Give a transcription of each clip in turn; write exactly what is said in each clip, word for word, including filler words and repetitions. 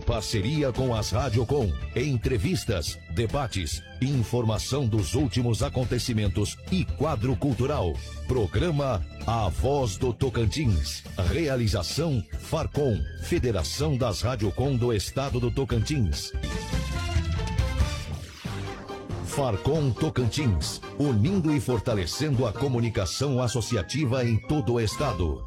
Parceria com as Radiocom. Entrevistas, debates, informação dos últimos acontecimentos e quadro cultural. Programa A Voz do Tocantins. Realização Farcom, Federação das Radiocom do Estado do Tocantins. Farcom Tocantins, unindo e fortalecendo a comunicação associativa em todo o estado.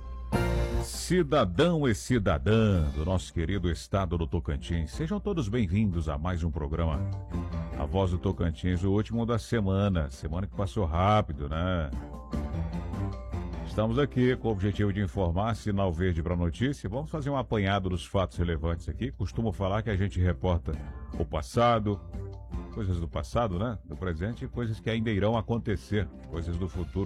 Cidadão e cidadã do nosso querido estado do Tocantins, sejam todos bem-vindos a mais um programa A Voz do Tocantins, o último da semana, semana que passou rápido, né? Estamos aqui com o objetivo de informar, sinal verde para a notícia. Vamos fazer um apanhado dos fatos relevantes aqui. Costumo falar que a gente reporta o passado, coisas do passado, né? Do presente e coisas que ainda irão acontecer, coisas do futuro.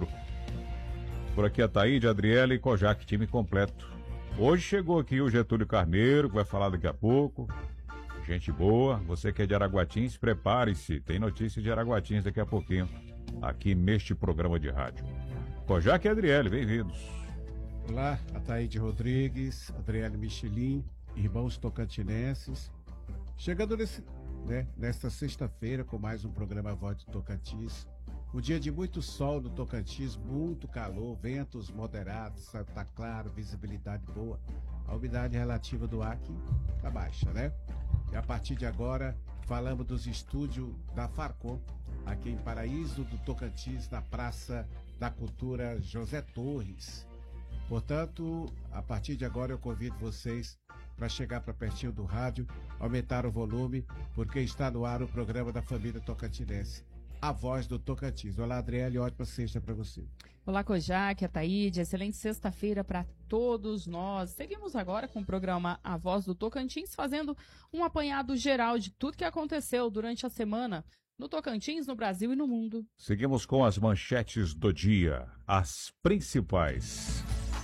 Por aqui a Taíde, Adriele e Kojak, time completo. Hoje chegou aqui o Getúlio Carneiro, que vai falar daqui a pouco. Gente boa. Você que é de Araguatins, prepare-se. Tem notícia de Araguatins daqui a pouquinho, aqui neste programa de rádio. Kojak e Adriele, bem-vindos. Olá, a Taíde Rodrigues, Adriele Michelin, irmãos tocantinenses. Chegando nesse, né, nesta sexta-feira com mais um programa Voz do Tocantins. Um dia de muito sol no Tocantins, muito calor, ventos moderados, tá claro, visibilidade boa. A umidade relativa do ar aqui tá baixa, né? E a partir de agora, falamos dos estúdios da Farcom, aqui em Paraíso do Tocantins, na Praça da Cultura José Torres. Portanto, a partir de agora eu convido vocês para chegar para pertinho do rádio, aumentar o volume, porque está no ar o programa da família tocantinense. A Voz do Tocantins. Olá, Adriele, ótima sexta para você. Olá, Kojak, Ataíde, excelente sexta-feira para todos nós. Seguimos agora com o programa A Voz do Tocantins, fazendo um apanhado geral de tudo que aconteceu durante a semana no Tocantins, no Brasil e no mundo. Seguimos com as manchetes do dia, as principais.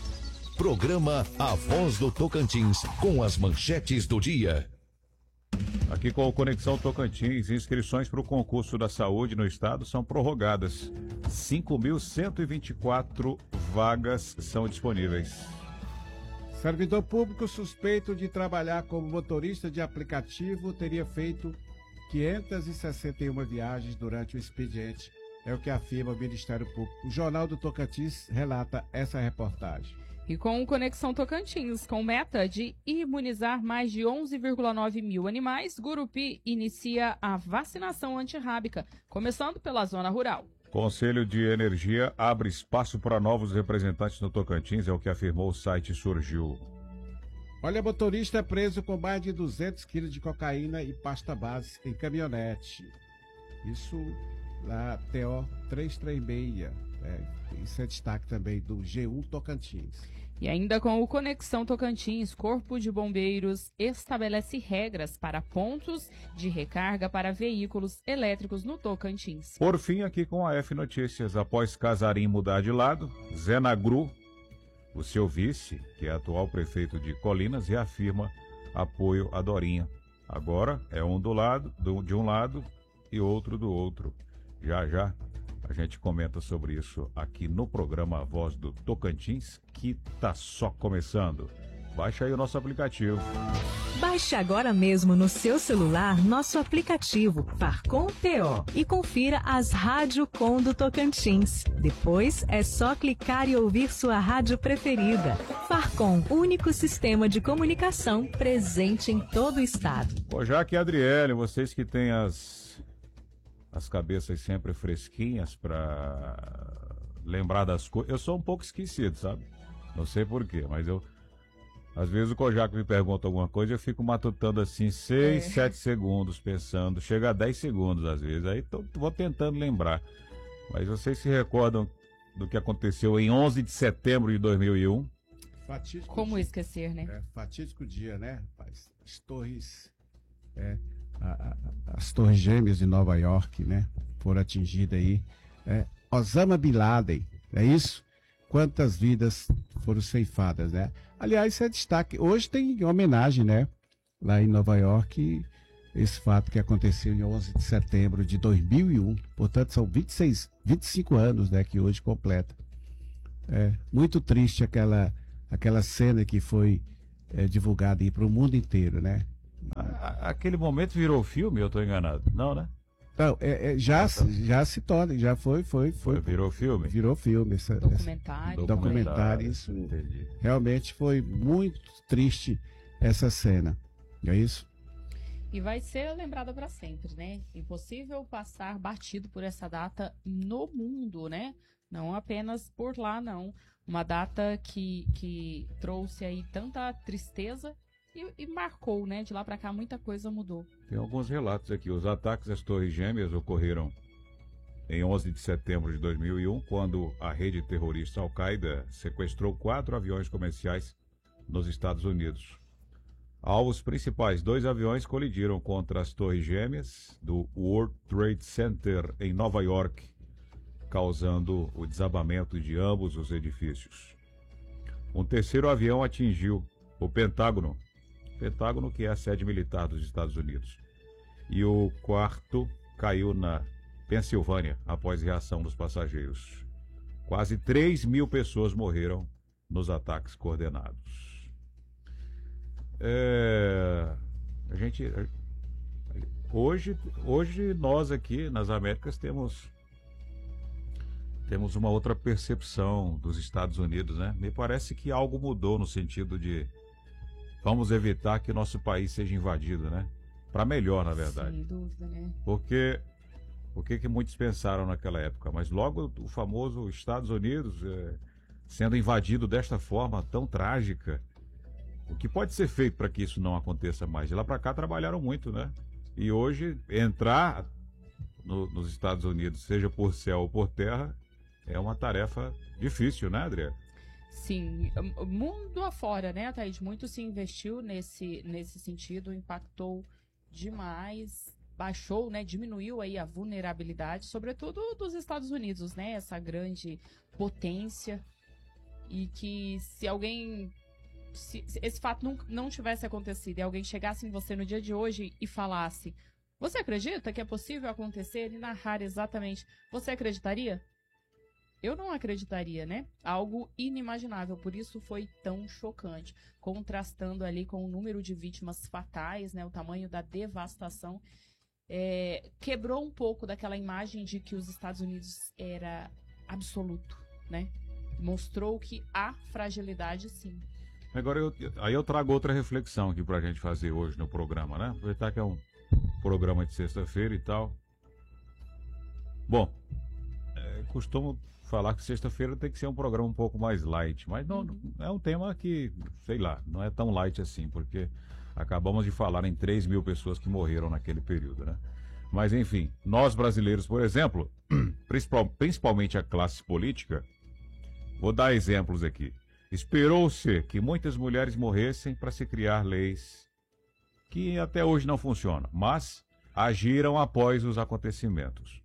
Programa A Voz do Tocantins, com as manchetes do dia. Aqui com o Conexão Tocantins, inscrições para o concurso da saúde no estado são prorrogadas. cinco mil cento e vinte e quatro vagas são disponíveis. Servidor público suspeito de trabalhar como motorista de aplicativo teria feito quinhentas e sessenta e uma viagens durante o expediente. É o que afirma o Ministério Público. O Jornal do Tocantins relata essa reportagem. E com o Conexão Tocantins, com meta de imunizar mais de onze vírgula nove mil animais, Gurupi inicia a vacinação antirrábica, começando pela zona rural. Conselho de Energia abre espaço para novos representantes no Tocantins, é o que afirmou o site Surgiu. Olha, motorista é preso com mais de duzentos quilos de cocaína e pasta base em caminhonete. Isso lá, T O trezentos e trinta e seis. É, isso é destaque também do G um Tocantins. E ainda com o Conexão Tocantins, Corpo de Bombeiros estabelece regras para pontos de recarga para veículos elétricos no Tocantins. Por fim, aqui com a F Notícias, após Casarim mudar de lado, Zé Nagru, o seu vice, que é atual prefeito de Colinas, reafirma apoio a Dorinha. Agora é um do lado, do, de um lado e outro do outro. Já, já. A gente comenta sobre isso aqui no programa A Voz do Tocantins, que tá só começando. Baixa aí o nosso aplicativo. Baixe agora mesmo no seu celular nosso aplicativo Farcom T O e confira as Rádio Com do Tocantins. Depois é só clicar e ouvir sua rádio preferida. Farcom, único sistema de comunicação presente em todo o estado. Kojak e Adriele, vocês que têm as... as cabeças sempre fresquinhas para lembrar das coisas. Eu sou um pouco esquecido, sabe? Não sei porquê, mas eu... às vezes o Kojak me pergunta alguma coisa e eu fico matutando assim seis, sete segundos pensando. Chega a dez segundos às vezes. Aí tô, vou tentando lembrar. Mas vocês se recordam do que aconteceu em onze de setembro de dois mil e um? Fatídico Como dia. esquecer, né? É, fatídico dia, né, rapaz? As torres... É, a, a, as torres gêmeas de Nova York, né, foram atingidas aí. É, Osama Bin Laden, é isso? Quantas vidas foram ceifadas, né? Aliás, isso é destaque. Hoje tem homenagem, né, lá em Nova York, esse fato que aconteceu em onze de setembro de dois mil e um. Portanto, são vinte e seis, vinte e cinco anos, né, que hoje completa. É muito triste aquela, aquela cena que foi é, divulgada aí para o mundo inteiro, né? a, aquele momento virou filme, eu estou enganado? Não, né? Não, é, é, já, já se torna, já foi, foi, foi. Virou filme? Virou filme. Essa, documentário. Essa, documentário, isso. Entendi. Realmente foi muito triste essa cena. É isso? E vai ser lembrada para sempre, né? Impossível passar batido por essa data no mundo, né? Não apenas por lá, não. Uma data que, que trouxe aí tanta tristeza e, e marcou, né? De lá para cá muita coisa mudou. Tem alguns relatos aqui. Os ataques às Torres Gêmeas ocorreram em onze de setembro de dois mil e um, quando a rede terrorista Al-Qaeda sequestrou quatro aviões comerciais nos Estados Unidos. Os principais dois aviões colidiram contra as Torres Gêmeas do World Trade Center em Nova York, causando o desabamento de ambos os edifícios. Um terceiro avião atingiu o Pentágono, Pentágono que é a sede militar dos Estados Unidos, e o quarto caiu na Pensilvânia após reação dos passageiros. Quase três mil pessoas morreram nos ataques coordenados. É, a gente hoje, hoje nós aqui nas Américas temos temos uma outra percepção dos Estados Unidos, né? Me parece que algo mudou no sentido de vamos evitar que nosso país seja invadido, né? Para melhor, na verdade. Sem dúvida, né? Porque o que que muitos pensaram naquela época, mas logo o famoso Estados Unidos é, sendo invadido desta forma tão trágica. O que pode ser feito para que isso não aconteça mais? De lá para cá trabalharam muito, né? E hoje, entrar no, nos Estados Unidos, seja por céu ou por terra, é uma tarefa difícil, né, Adriana? Sim, mundo afora, né, Thaís? Muito se investiu nesse, nesse sentido, impactou demais, baixou, né, diminuiu aí a vulnerabilidade, sobretudo dos Estados Unidos, né? Essa grande potência. E que se alguém... Se, se esse fato não, não tivesse acontecido e alguém chegasse em você no dia de hoje e falasse, você acredita que é possível acontecer e narrar exatamente, você acreditaria? Eu não acreditaria, né? Algo inimaginável, por isso foi tão chocante, contrastando ali com o número de vítimas fatais, né? O tamanho da devastação, é, quebrou um pouco daquela imagem de que os Estados Unidos era absoluto, né? Mostrou que há fragilidade, sim. Agora, eu, aí eu trago outra reflexão aqui pra gente fazer hoje no programa, né? Aproveitar que é um programa de sexta-feira e tal. Bom, é, costumo falar que sexta-feira tem que ser um programa um pouco mais light, mas não, Uhum. é um tema que, sei lá, não é tão light assim, porque acabamos de falar em três mil pessoas que morreram naquele período, né? Mas, enfim, nós brasileiros, por exemplo, principal, principalmente a classe política, vou dar exemplos aqui. Esperou-se que muitas mulheres morressem para se criar leis que até hoje não funcionam, mas agiram após os acontecimentos.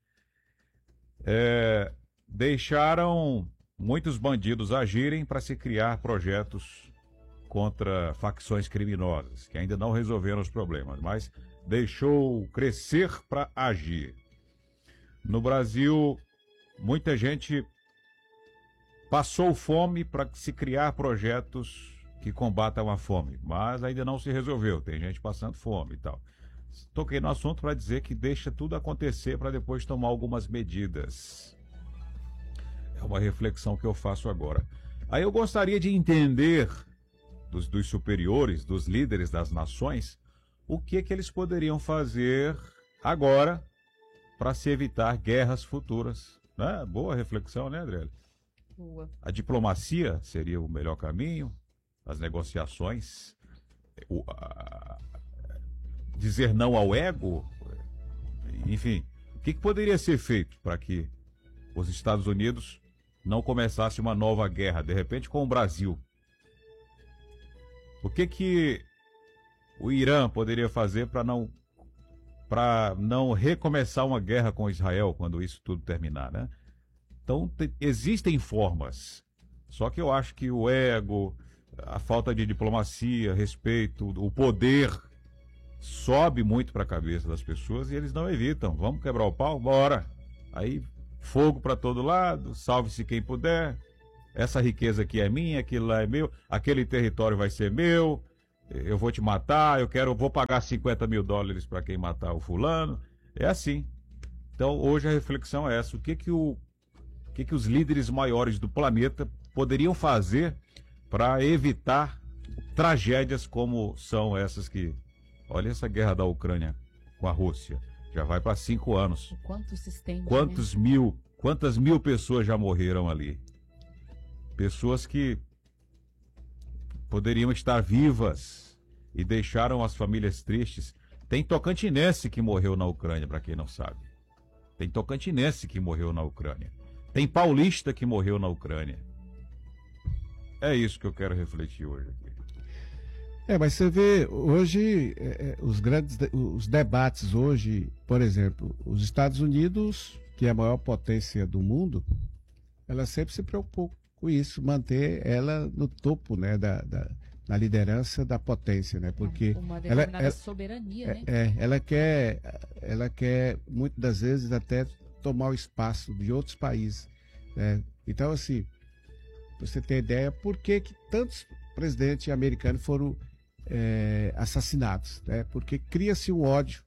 É, deixaram muitos bandidos agirem para se criar projetos contra facções criminosas, que ainda não resolveram os problemas, mas deixou crescer para agir. No Brasil, muita gente passou fome para se criar projetos que combatam a fome, mas ainda não se resolveu, tem gente passando fome e tal. Toquei no assunto para dizer que deixa tudo acontecer para depois tomar algumas medidas. É uma reflexão que eu faço agora. Aí eu gostaria de entender dos, dos superiores, dos líderes das nações, o que que eles poderiam fazer agora para se evitar guerras futuras. Né? Boa reflexão, né, Adriele? Boa. A diplomacia seria o melhor caminho, as negociações, o, a, dizer não ao ego, enfim, o que, que poderia ser feito para que os Estados Unidos não começassem uma nova guerra, de repente com o Brasil? O que que o Irã poderia fazer para não, para não recomeçar uma guerra com Israel quando isso tudo terminar, né? Então, te, existem formas, só que eu acho que o ego, a falta de diplomacia, respeito, o poder sobe muito para a cabeça das pessoas e eles não evitam. Vamos quebrar o pau? Bora! Aí, fogo para todo lado, salve-se quem puder, essa riqueza aqui é minha, aquilo lá é meu, aquele território vai ser meu, eu vou te matar, eu quero, vou pagar cinquenta mil dólares para quem matar o fulano. É assim. Então, hoje a reflexão é essa. O que que, o, o que, que os líderes maiores do planeta poderiam fazer para evitar tragédias como são essas que... Olha essa guerra da Ucrânia com a Rússia. Já vai para cinco anos. O quanto se estende, Quantos né? mil, quantas mil pessoas já morreram ali? Pessoas que poderiam estar vivas e deixaram as famílias tristes. Tem tocantinense que morreu na Ucrânia, para quem não sabe. Tem tocantinense que morreu na Ucrânia. Tem paulista que morreu na Ucrânia. É isso que eu quero refletir hoje aqui. É, mas você vê, hoje, é, é, os grandes de- os debates hoje, por exemplo, os Estados Unidos, que é a maior potência do mundo, ela sempre se preocupou com isso, manter ela no topo, né, da, da, na liderança da potência, né, porque Uma ela, determinada ela, soberania, né? é, é, ela quer, ela quer, muitas das vezes, até tomar o espaço de outros países, né? Então, assim, pra você ter ideia, por que que tantos presidentes americanos foram é, assassinados, né? Porque cria-se um ódio,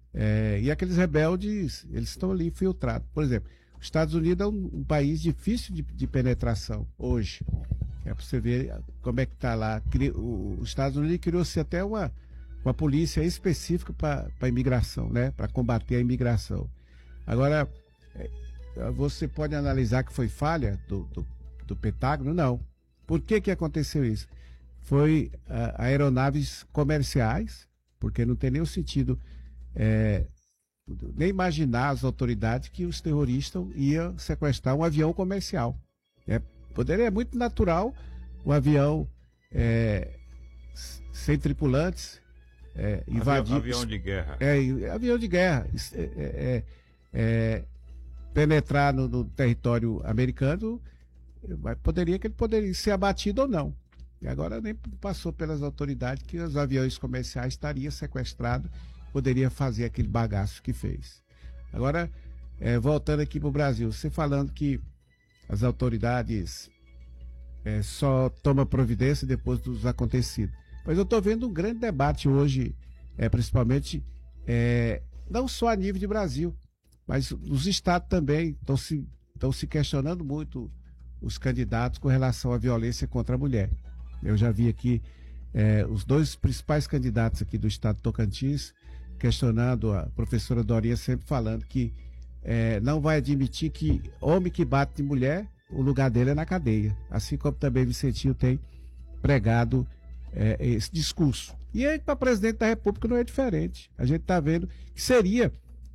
é, e aqueles rebeldes, eles estão ali infiltrados. Por exemplo, os Estados Unidos é um, um país difícil de, de penetração hoje. É para você ver como é que está lá. Cri- o- Os Estados Unidos criou-se até uma, uma polícia específica para a imigração, né? Para combater a imigração. Agora, é, você pode analisar que foi falha do, do, do Pentágono? Não. Por que que aconteceu isso? Foi ah, aeronaves comerciais, porque não tem nenhum sentido é, nem imaginar as autoridades que os terroristas iam sequestrar um avião comercial. Né? Poderia, é muito natural um avião é, s- sem tripulantes é, invadir... Avião, avião de guerra. É, e- avião de guerra. es- é, é, é, penetrar no, no território americano, mas poderia que ele poderia ser abatido ou não. E agora nem passou pelas autoridades que os aviões comerciais estariam sequestrados, poderia fazer aquele bagaço que fez. Agora, é, voltando aqui para o Brasil, você falando que as autoridades é, só tomam providência depois dos acontecidos. Mas eu estou vendo um grande debate hoje, é, principalmente, é, não só a nível de Brasil, mas os estados também estão se, estão se questionando muito, os candidatos, com relação à violência contra a mulher. Eu já vi aqui é, os dois principais candidatos aqui do estado de Tocantins questionando, a professora Dorinha sempre falando que é, não vai admitir que homem que bate em mulher, o lugar dele é na cadeia. Assim como também Vicentinho tem pregado é, esse discurso. E aí, para presidente da República não é diferente. A gente está vendo que seria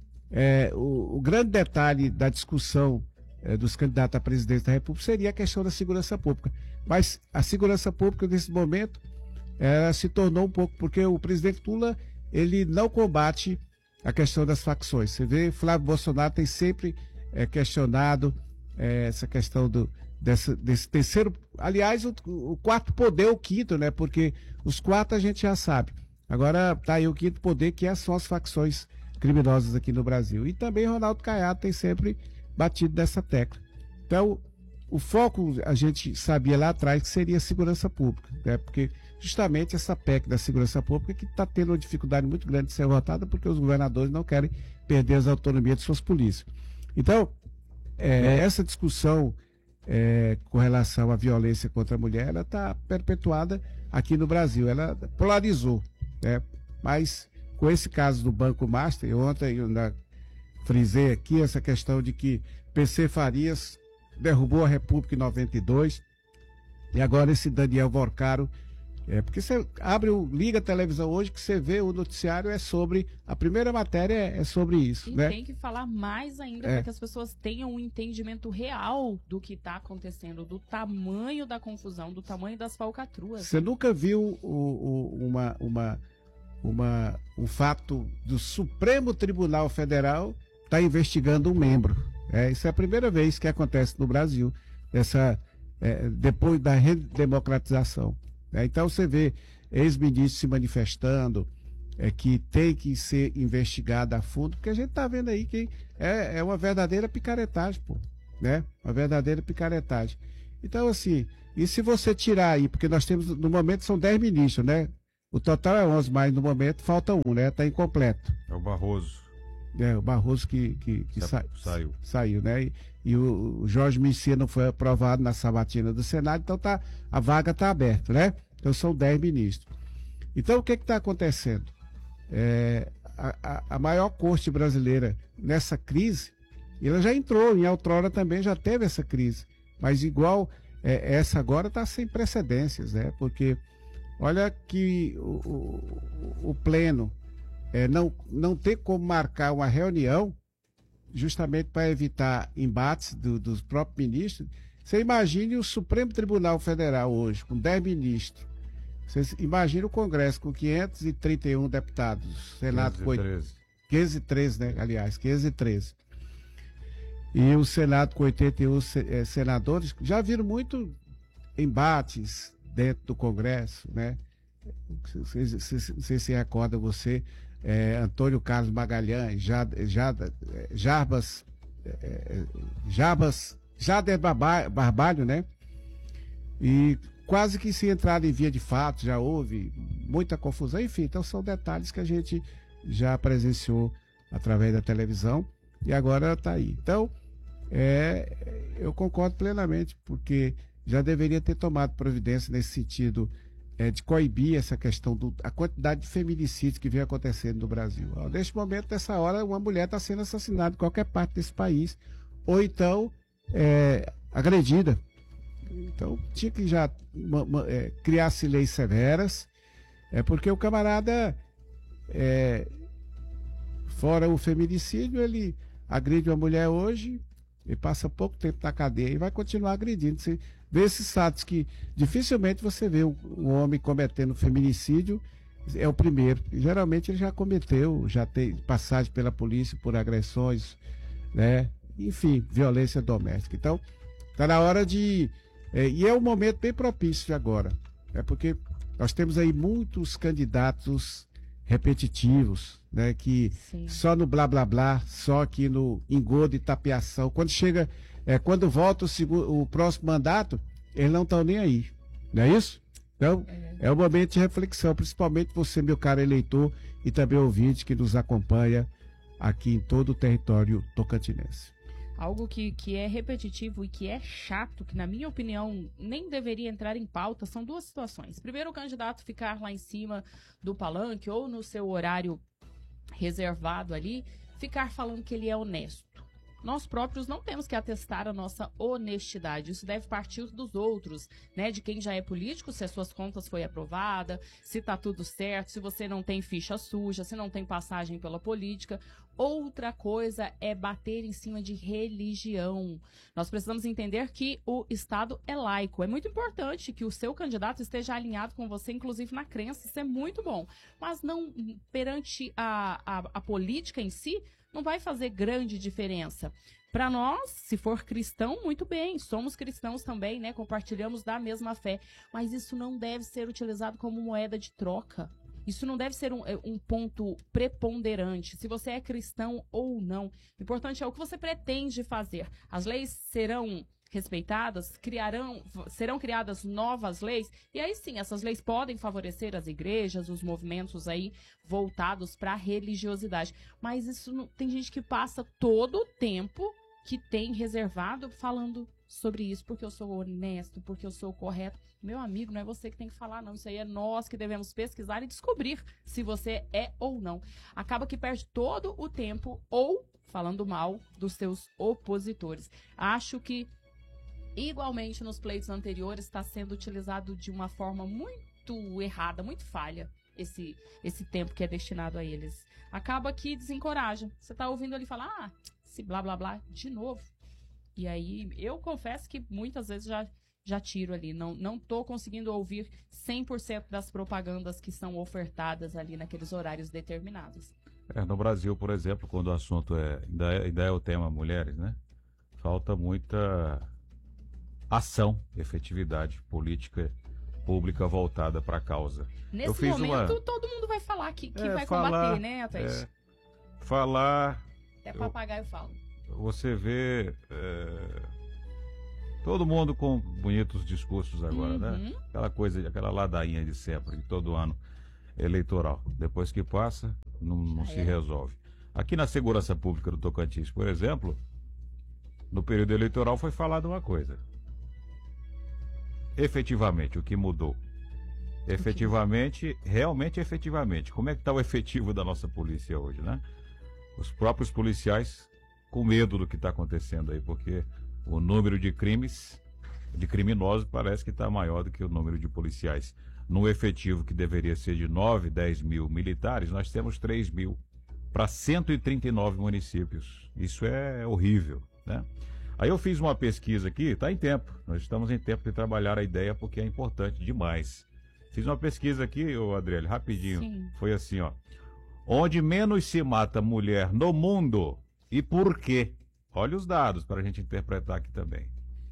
é, o, o grande detalhe da discussão é, dos candidatos à presidência da República seria a questão da segurança pública. Mas a segurança pública, nesse momento, ela se tornou um pouco, porque o presidente Lula, ele não combate a questão das facções. Você vê, Flávio Bolsonaro tem sempre é, questionado é, essa questão do, dessa, desse terceiro, aliás, o, o quarto poder, o quinto, né? Porque os quatro a gente já sabe. Agora tá aí o quinto poder, que são as facções criminosas aqui no Brasil. E também Ronaldo Caiado tem sempre batido nessa tecla. Então, o foco, a gente sabia lá atrás que seria a segurança pública, né? Porque justamente essa P E C da segurança pública que está tendo uma dificuldade muito grande de ser votada, porque os governadores não querem perder as autonomias de suas polícias. Então, é, essa discussão é, com relação à violência contra a mulher, ela está perpetuada aqui no Brasil, ela polarizou, né? Mas com esse caso do Banco Master, eu ontem eu na, frisei aqui essa questão de que P C Farias derrubou a República em noventa e dois, e agora esse Daniel Vorcaro, é, porque você abre, o, liga a televisão hoje, que você vê o noticiário é sobre, a primeira matéria é, é sobre isso, E né? tem que falar mais ainda É. para que as pessoas tenham um entendimento real do que está acontecendo, do tamanho da confusão, do tamanho das falcatruas. Você nunca viu o, o, uma, uma, uma, um fato do Supremo Tribunal Federal estar investigando um membro. É, isso é a primeira vez que acontece no Brasil, essa, é, depois da redemocratização. Né? Então você vê ex-ministros se manifestando, é, que tem que ser investigado a fundo, porque a gente está vendo aí que é, é uma verdadeira picaretagem, pô, né? Uma verdadeira picaretagem. Então, assim, e se você tirar aí, porque nós temos, no momento são dez ministros, né? O total é onze, mas no momento falta um, né? Está incompleto. É o Barroso. É, o Barroso que, que, que sa saiu. Saiu, né? E, e o, o Jorge Messias não foi aprovado na sabatina do Senado, então tá, a vaga está aberta, né? Então são dez ministros. Então o que está acontecendo? É, a, a, a maior corte brasileira nessa crise, ela já entrou, em outrora também já teve essa crise, mas igual é, essa agora está sem precedências, né? Porque olha que o, o, o pleno é, não, não tem como marcar uma reunião justamente para evitar embates do, dos próprios ministros. Você imagine o Supremo Tribunal Federal hoje, com dez ministros. Você imagina o Congresso com quinhentos e trinta e um deputados, Senado com quinhentos e treze, né? Aliás, quinhentos e treze. E o Senado com oitenta e um senadores. Já viram muito embates dentro do Congresso, né? Não sei se se recorda você, é, Antônio Carlos Magalhães, Jarbas, é, Jarbas, Jader Barbalho, né? E quase que se entrar em via de fato, já houve muita confusão, enfim, então são detalhes que a gente já presenciou através da televisão e agora está aí. Então, é, eu concordo plenamente, porque já deveria ter tomado providência nesse sentido é, de coibir essa questão da quantidade de feminicídios que vem acontecendo no Brasil. Neste momento, nessa hora, uma mulher está sendo assassinada em qualquer parte desse país, ou então é, agredida. Então, tinha que já uma, uma, é, criar-se leis severas, é porque o camarada, é, fora o feminicídio, ele agride uma mulher hoje e passa pouco tempo na cadeia e vai continuar agredindo. Você vê esses fatos que dificilmente você vê um, um homem cometendo feminicídio, é o primeiro. Geralmente ele já cometeu, já tem passagem pela polícia por agressões, né? Enfim, violência doméstica. Então, está na hora de... É, e é um momento bem propício agora, é porque nós temos aí muitos candidatos repetitivos, né, que Sim. só no blá blá blá, só aqui no engodo e tapeação, quando chega, é, quando volta o, segundo, o próximo mandato, eles não estão nem aí, não é isso? Então, é um momento de reflexão, principalmente você, meu caro eleitor, e também ouvinte que nos acompanha aqui em todo o território tocantinense. Algo que, que é repetitivo e que é chato, que na minha opinião nem deveria entrar em pauta, são duas situações. Primeiro, o candidato ficar lá em cima do palanque ou no seu horário reservado ali, ficar falando que ele é honesto. Nós próprios não temos que atestar a nossa honestidade. Isso deve partir dos outros, né? De quem já é político, se as suas contas foi aprovada, se tá tudo certo, se você não tem ficha suja, se não tem passagem pela política. Outra coisa é bater em cima de religião. Nós precisamos entender que o Estado é laico. É muito importante que o seu candidato esteja alinhado com você, inclusive na crença. Isso é muito bom. Mas não perante a, a, a política em si, não vai fazer grande diferença. Para nós, se for cristão, muito bem, somos cristãos também, né? Compartilhamos da mesma fé. Mas isso não deve ser utilizado como moeda de troca. Isso não deve ser um, um ponto preponderante, se você é cristão ou não. O importante é o que você pretende fazer. As leis serão respeitadas, criarão, serão criadas novas leis, e aí sim, essas leis podem favorecer as igrejas, os movimentos aí voltados para a religiosidade. Mas isso não, tem gente que passa todo o tempo que tem reservado falando sobre isso, porque eu sou honesto, porque eu sou correto. Meu amigo, não é você que tem que falar, não. Isso aí é nós que devemos pesquisar e descobrir se você é ou não. Acaba que perde todo o tempo ou falando mal dos seus opositores. Acho que, igualmente, nos pleitos anteriores, está sendo utilizado de uma forma muito errada, muito falha, esse, esse tempo que é destinado a eles. Acaba que desencoraja. Você está ouvindo ele falar, ah, esse blá blá blá, de novo. E aí, eu confesso que muitas vezes já, já tiro ali. Não, não tô conseguindo ouvir cem por cento das propagandas que são ofertadas ali naqueles horários determinados. É, no Brasil, por exemplo, quando o assunto é ainda, é, ainda é o tema mulheres, né? Falta muita ação, efetividade política pública voltada para a causa. Nesse Eu fiz momento, uma... todo mundo vai falar que, que é, vai falar, combater, né, Thaís? É, falar... Até papagaio fala. Você vê é, todo mundo com bonitos discursos agora, uhum. né? Aquela coisa, aquela ladainha de sempre, de todo ano. eleitoral. Depois que passa, não, não se resolve. Aqui na segurança pública do Tocantins, por exemplo, no período eleitoral foi falado uma coisa. Efetivamente, o que mudou? Efetivamente, realmente efetivamente. Como é que está o efetivo da nossa polícia hoje, né? Os próprios policiais com medo do que está acontecendo aí, porque o número de crimes, de criminosos, parece que está maior do que o número de policiais. No efetivo que deveria ser de nove, dez mil militares, nós temos três mil para cento e trinta e nove municípios. Isso é horrível, né? Aí eu fiz uma pesquisa aqui, está em tempo, nós estamos em tempo de trabalhar a ideia porque é importante demais. Fiz uma pesquisa aqui, ô Adriele, rapidinho. Sim. Foi assim, ó. Onde menos se mata mulher no mundo e por quê? Olha os dados para a gente interpretar aqui também.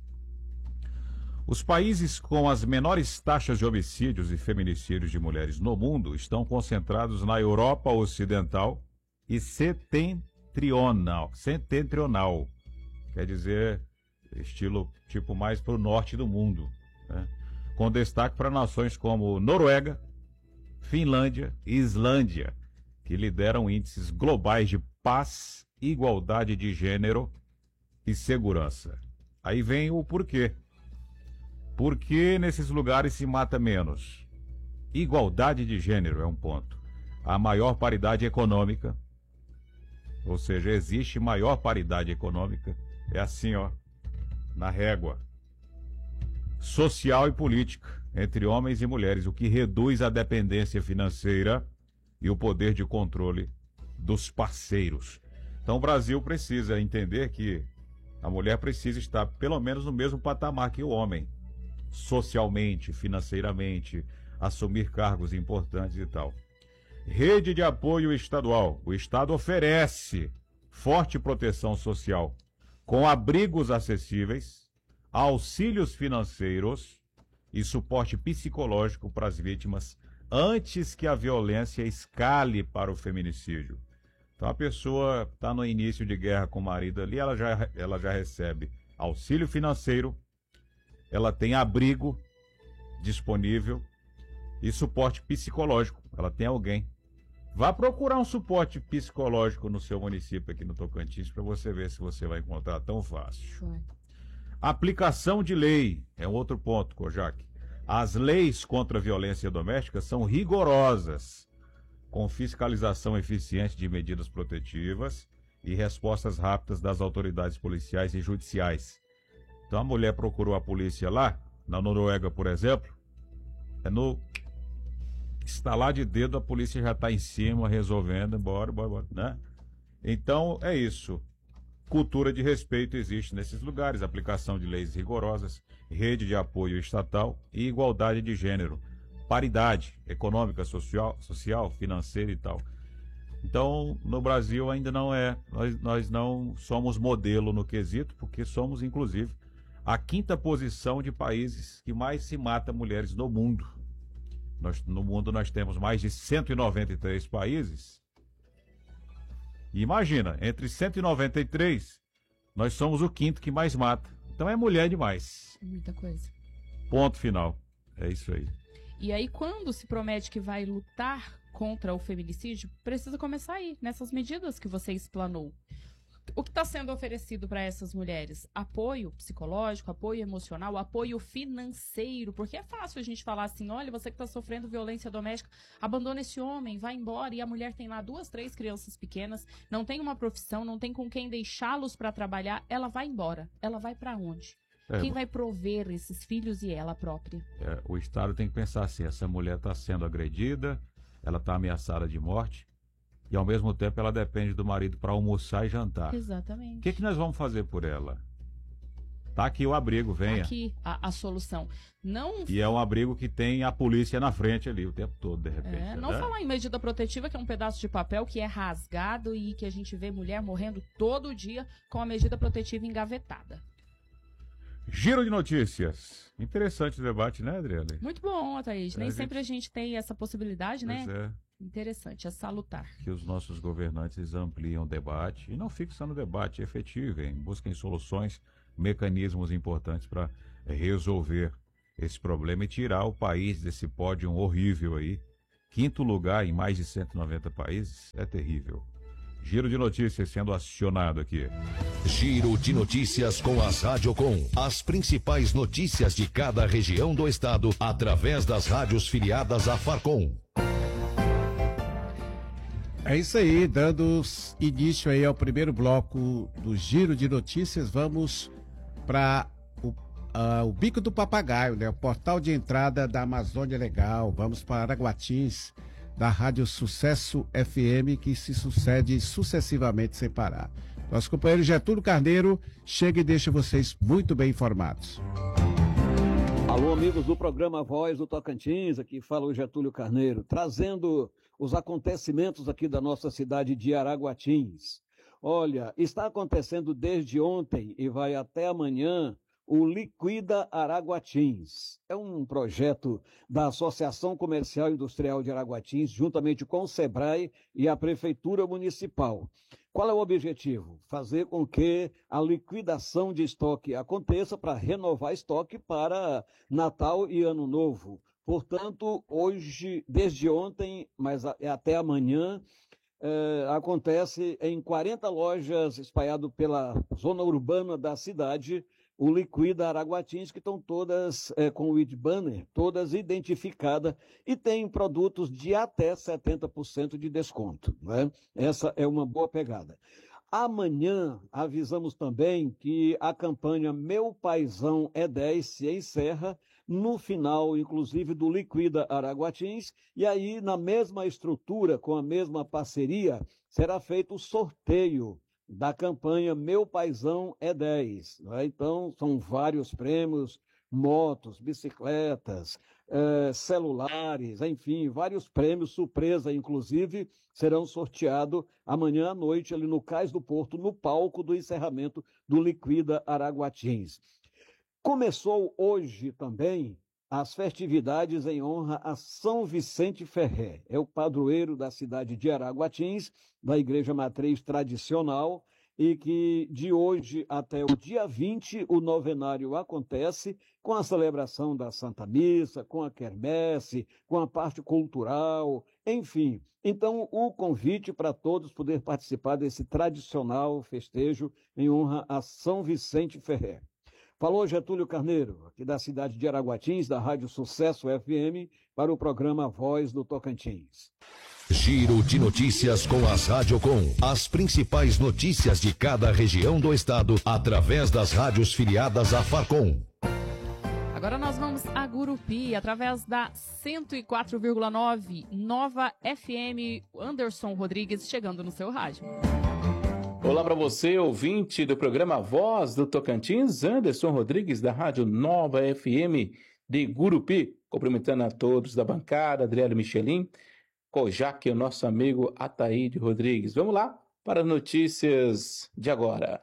Os países com as menores taxas de homicídios e feminicídios de mulheres no mundo estão concentrados na Europa Ocidental e setentrional. Setentrional. Quer dizer, estilo tipo mais para o norte do mundo, né? Com destaque para nações como Noruega, Finlândia e Islândia, que lideram índices globais de paz, igualdade de gênero e segurança. Aí vem o porquê. Por que nesses lugares se mata menos? Igualdade de gênero é um ponto. A maior paridade econômica, ou seja, existe maior paridade econômica, é assim, ó, na régua. Social e política, entre homens e mulheres, o que reduz a dependência financeira e o poder de controle dos parceiros. Então o Brasil precisa entender que a mulher precisa estar pelo menos no mesmo patamar que o homem, socialmente, financeiramente, assumir cargos importantes e tal. Rede de apoio estadual. O Estado oferece forte proteção social, com abrigos acessíveis, auxílios financeiros e suporte psicológico para as vítimas antes que a violência escale para o feminicídio. Então a pessoa está no início de guerra com o marido ali, ela já, ela já recebe auxílio financeiro, ela tem abrigo disponível e suporte psicológico. Ela tem alguém. Vá procurar um suporte psicológico no seu município aqui no Tocantins para você ver se você vai encontrar tão fácil. Vai. Aplicação de lei é um outro ponto, Kojak. As leis contra a violência doméstica são rigorosas, com fiscalização eficiente de medidas protetivas e respostas rápidas das autoridades policiais e judiciais. Então a mulher procurou a polícia lá, na Noruega, por exemplo, é no estalar de dedo, a polícia já está em cima, resolvendo, bora, bora, bora, né? Então é isso. Cultura de respeito existe nesses lugares, aplicação de leis rigorosas, rede de apoio estatal e igualdade de gênero, paridade econômica, social, social, financeira e tal. Então, no Brasil ainda não é, nós, nós não somos modelo no quesito, porque somos, inclusive, a quinta posição de países que mais se mata mulheres no mundo. Nós, no mundo nós temos mais de cento e noventa e três países. E imagina, entre cento e noventa e três, nós somos o quinto que mais mata. Então é mulher demais. Muita coisa. Ponto final. É isso aí. E aí, quando se promete que vai lutar contra o feminicídio, precisa começar aí, nessas medidas que você explanou. O que está sendo oferecido para essas mulheres? Apoio psicológico, apoio emocional, apoio financeiro, porque é fácil a gente falar assim, olha, você que está sofrendo violência doméstica, abandona esse homem, vai embora, e a mulher tem lá duas, três crianças pequenas, não tem uma profissão, não tem com quem deixá-los para trabalhar, ela vai embora. Ela vai para onde? É, quem vai prover esses filhos e ela própria? É, o Estado tem que pensar assim, essa mulher está sendo agredida, ela está ameaçada de morte, e ao mesmo tempo ela depende do marido para almoçar e jantar. Exatamente. O que, que nós vamos fazer por ela? Tá aqui o abrigo, venha. Aqui a, a solução. Não... E é um abrigo que tem a polícia na frente ali o tempo todo, de repente. É, não né? falar em medida protetiva, que é um pedaço de papel que é rasgado e que a gente vê mulher morrendo todo dia com a medida protetiva engavetada. Giro de notícias. Interessante o debate, né, Adriana? Muito bom, Thaís. Nem a sempre gente... a gente tem essa possibilidade, pois né? É. Interessante, é salutar. Que os nossos governantes ampliem o debate e não fiquem só no debate, efetivem, busquem soluções, mecanismos importantes para resolver esse problema e tirar o país desse pódio horrível aí, Quinto lugar em mais de cento e noventa países é terrível. Giro de notícias sendo acionado aqui. Giro de notícias com as Radiocom. As principais notícias de cada região do estado através das rádios filiadas à Farcom. É isso aí, dando início aí ao primeiro bloco do Giro de Notícias, vamos para o, uh, o Bico do Papagaio, né? O portal de entrada da Amazônia Legal. Vamos para Araguatins, da Rádio Sucesso F M, que se sucede sucessivamente sem parar. Nosso companheiro Getúlio Carneiro chega e deixa vocês muito bem informados. Alô, amigos do programa Voz do Tocantins, aqui fala o Getúlio Carneiro, trazendo os acontecimentos aqui da nossa cidade de Araguatins. Olha, está acontecendo desde ontem e vai até amanhã o Liquida Araguatins. É um projeto da Associação Comercial e Industrial de Araguatins, juntamente com o SEBRAE e a Prefeitura Municipal. Qual é o objetivo? Fazer com que a liquidação de estoque aconteça para renovar estoque para Natal e Ano Novo. Portanto, hoje, desde ontem, mas até amanhã, eh, acontece em quarenta lojas espalhado pela zona urbana da cidade, o Liquida Araguatins, que estão todas é, com o I D Banner, todas identificadas e tem produtos de até setenta por cento de desconto, né? Essa é uma boa pegada. Amanhã avisamos também que a campanha Meu Paizão é dez se encerra no final, inclusive, do Liquida Araguatins, e aí na mesma estrutura, com a mesma parceria, será feito o sorteio da campanha Meu Paizão é dez. Né? Então, são vários prêmios, motos, bicicletas, eh, celulares, enfim, vários prêmios, surpresa, inclusive, serão sorteados amanhã à noite ali no Cais do Porto, no palco do encerramento do Liquida Araguatins. Começou hoje também as festividades em honra a São Vicente Ferrer. É o padroeiro da cidade de Araguatins, da Igreja Matriz Tradicional, e que de hoje até o dia vinte o novenário acontece com a celebração da Santa Missa, com a quermesse, com a parte cultural, enfim. Então, o convite para todos poder participar desse tradicional festejo em honra a São Vicente Ferrer. Falou Getúlio Carneiro, aqui da cidade de Araguatins, da Rádio Sucesso F M, para o programa Voz do Tocantins. Giro de notícias com as Radiocom. As principais notícias de cada região do estado através das rádios filiadas à Farcom. Agora nós vamos a Gurupi, através da cento e quatro vírgula nove, Nova F M. Anderson Rodrigues chegando no seu rádio. Olá para você, ouvinte do programa Voz do Tocantins, Anderson Rodrigues da Rádio Nova F M de Gurupi, cumprimentando a todos da bancada, Adriano Michelin, Kojak e o nosso amigo Ataíde Rodrigues. Vamos lá para as notícias de agora.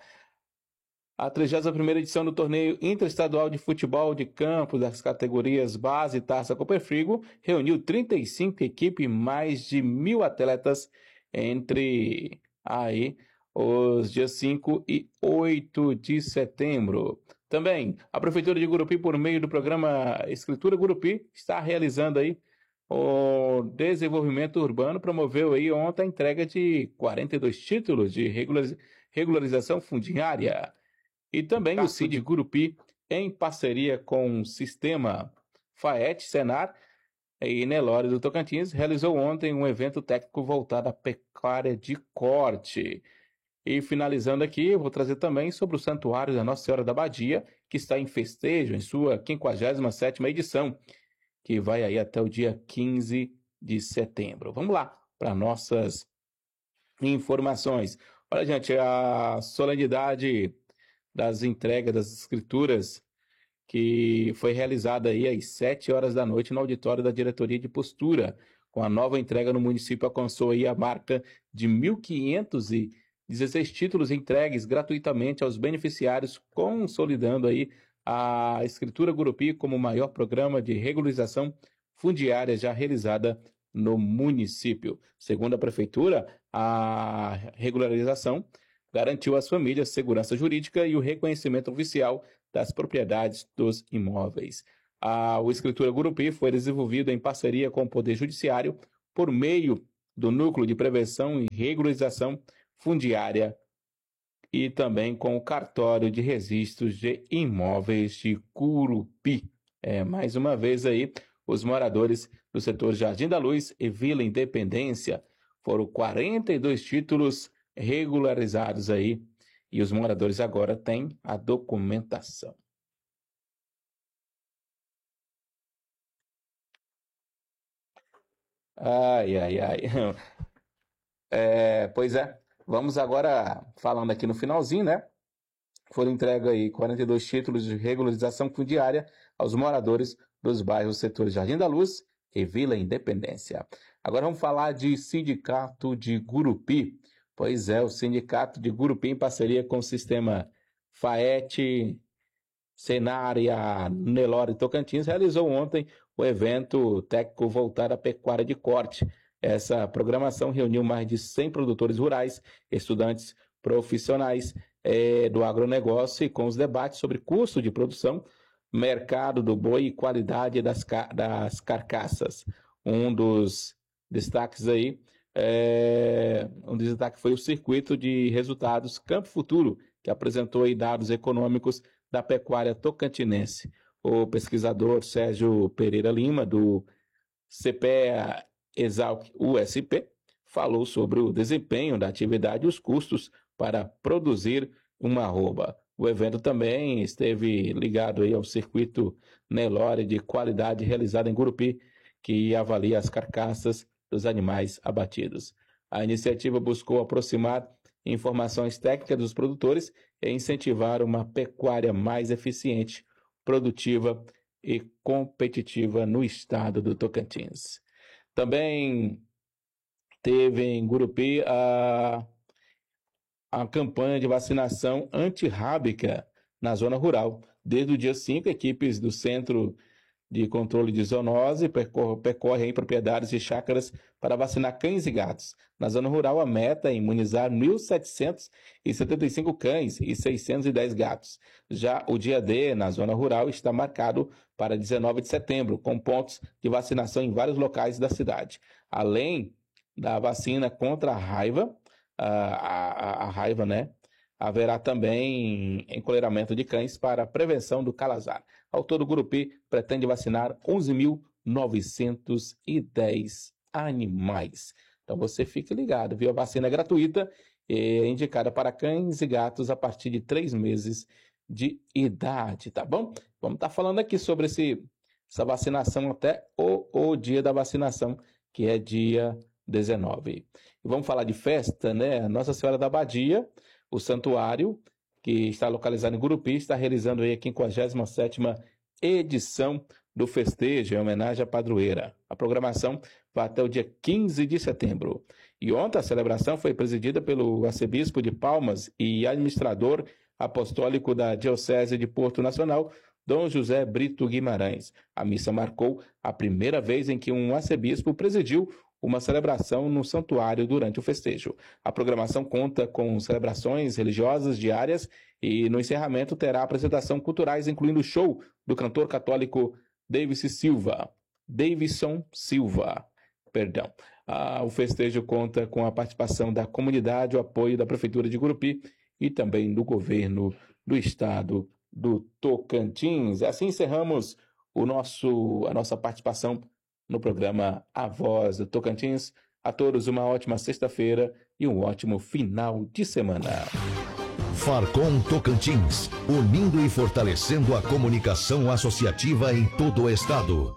A trigésima primeira edição do torneio interestadual de futebol de campo das categorias base e taça Copperfrigo reuniu trinta e cinco equipes e mais de mil atletas entre aí os dias cinco e oito de setembro. Também, a Prefeitura de Gurupi, por meio do programa Escritura Gurupi, está realizando aí o desenvolvimento urbano, promoveu aí ontem a entrega de quarenta e dois títulos de regularização fundiária. E também o C I D Gurupi, em parceria com o Sistema FAET, Senar e Nelore do Tocantins, realizou ontem um evento técnico voltado à pecuária de corte. E finalizando aqui, eu vou trazer também sobre o Santuário da Nossa Senhora da Badia, que está em festejo em sua quinquagésima sétima edição, que vai aí até o dia quinze de setembro. Vamos lá para nossas informações. Olha, gente, a solenidade das entregas das escrituras que foi realizada aí às sete horas da noite no auditório da Diretoria de Postura. Com a nova entrega no município, alcançou aí a marca de mil quinhentos e dezesseis títulos entregues gratuitamente aos beneficiários, consolidando aí a Escritura Gurupi como o maior programa de regularização fundiária já realizada no município. Segundo a Prefeitura, a regularização garantiu às famílias segurança jurídica e o reconhecimento oficial das propriedades dos imóveis. A, o Escritura Gurupi foi desenvolvido em parceria com o Poder Judiciário, por meio do Núcleo de Prevenção e Regularização Fundiária e também com o Cartório de Registros de Imóveis de Gurupi. É, mais uma vez aí, os moradores do setor Jardim da Luz e Vila Independência foram quarenta e dois títulos regularizados aí, e os moradores agora têm a documentação. Ai, ai, ai. É, pois é, vamos agora falando aqui no finalzinho, né? Foram entregues aí quarenta e dois títulos de regularização fundiária aos moradores dos bairros setores Jardim da Luz e Vila Independência. Agora vamos falar de Sindicato de Gurupi. Pois é, o Sindicato de Gurupi, em parceria com o Sistema FAET, Senar e a Nelore Tocantins, realizou ontem o evento técnico voltado à pecuária de corte. Essa programação reuniu mais de cem produtores rurais, estudantes profissionais eh, do agronegócio, e com os debates sobre custo de produção, mercado do boi e qualidade das, das carcaças. Um dos destaques aí, é, um destaque foi o circuito de resultados Campo Futuro, que apresentou aí dados econômicos da pecuária tocantinense. O pesquisador Sérgio Pereira Lima, do C P E A Exalc U S P, falou sobre o desempenho da atividade e os custos para produzir uma arroba. O evento também esteve ligado aí ao circuito Nelore de qualidade realizado em Gurupi, que avalia as carcaças dos animais abatidos. A iniciativa buscou aproximar informações técnicas dos produtores e incentivar uma pecuária mais eficiente, produtiva e competitiva no estado do Tocantins. Também teve em Gurupi a, a campanha de vacinação antirrábica na zona rural. Desde o dia cinco, equipes do Centro de Controle de Zoonose percorrem percorre em propriedades e chácaras para vacinar cães e gatos. Na zona rural, a meta é imunizar mil setecentos e setenta e cinco cães e seiscentos e dez gatos. Já o dia D, na zona rural, está marcado para dezenove de setembro, com pontos de vacinação em vários locais da cidade. Além da vacina contra a raiva, a, a, a raiva, né? Haverá também encolheramento de cães para prevenção do calazar. Ao todo, o Gurupi pretende vacinar onze mil novecentos e dez animais. Então você fique ligado, viu? A vacina é gratuita e é indicada para cães e gatos a partir de três meses de idade, tá bom? Vamos estar falando aqui sobre esse, essa vacinação até o, o dia da vacinação, que é dia dezenove. E vamos falar de festa, né? Nossa Senhora da Abadia, o santuário, que está localizado em Gurupi, está realizando aí a quinquagésima sétima edição do festejo em homenagem à padroeira. A programação vai até o dia quinze de setembro. E ontem a celebração foi presidida pelo arcebispo de Palmas e administrador apostólico da Diocese de Porto Nacional, Dom José Brito Guimarães. A missa marcou a primeira vez em que um arcebispo presidiu uma celebração no santuário durante o festejo. A programação conta com celebrações religiosas diárias e no encerramento terá apresentação culturais, incluindo o show do cantor católico Davis Silva. Davison Silva, perdão. Ah, o festejo conta com a participação da comunidade, o apoio da Prefeitura de Gurupi e também do governo do estado do Tocantins. Assim encerramos o nosso, a nossa participação no programa A Voz do Tocantins. A todos uma ótima sexta-feira e um ótimo final de semana. Farcom Tocantins, unindo e fortalecendo a comunicação associativa em todo o estado.